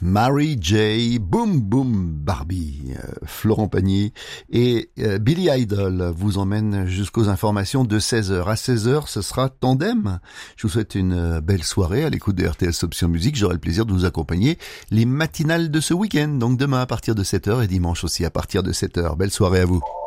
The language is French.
Mary J, Boom Boom Barbie, Florent Pagny et Billy Idol vous emmènent jusqu'aux informations de 16h. À 16h, ce sera Tandem. Je vous souhaite une belle soirée à l'écoute de RTS Option Musique. J'aurai le plaisir de vous accompagner les matinales de ce week-end. Donc demain à partir de 7h et dimanche aussi à partir de 7h. Belle soirée à vous.